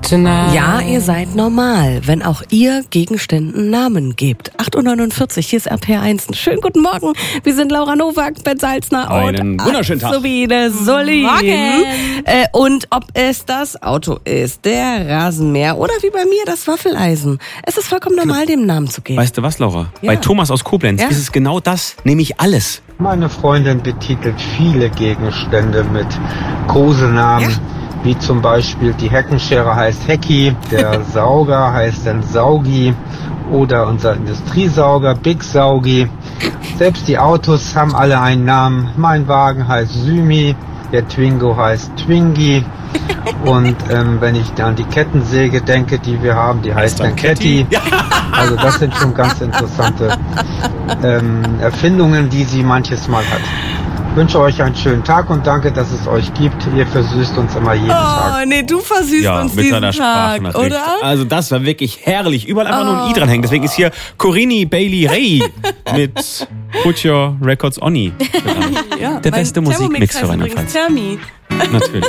tonight. Ja, ihr seid normal, wenn auch ihr Gegenständen Namen gebt. 8.49 Uhr, hier ist RPR1. Schönen guten Morgen. Wir sind Laura Nowak, Ben Salzner Einen und wunderschönen Tag. Sabine Solin. Morgen. Und ob es das Auto ist, der Rasenmäher oder wie bei mir das Waffeleisen. Es ist vollkommen normal, dem Namen zu geben. Weißt du was, Laura? Ja. Bei Thomas aus Koblenz Ja. ist es genau das, nämlich alles. Meine Freundin betitelt viele Gegenstände mit Kosenamen, wie zum Beispiel die Heckenschere heißt Hecki, der Sauger heißt dann Saugi oder unser Industriesauger Big Saugi. Selbst die Autos haben alle einen Namen. Mein Wagen heißt Symi, der Twingo heißt Twingi und wenn ich an die Kettensäge denke, die wir haben, die heißt dann Ketty. Also das sind schon ganz interessante Erfindungen, die sie manches Mal hat. Ich wünsche euch einen schönen Tag und danke, dass es euch gibt. Ihr versüßt uns immer jeden Tag. Oh, nee, du versüßt Ja, uns mit diesen seiner Sprache Tag, natürlich. oder? Also das war wirklich herrlich. Überall einfach nur ein I dranhängen. Deswegen ist hier Corinne Bailey Ray mit Put Your Records On. Ja, Der mein beste Thermomix Musikmix heißt für übrigens Rheinland-Pfalz. Thermi. Natürlich.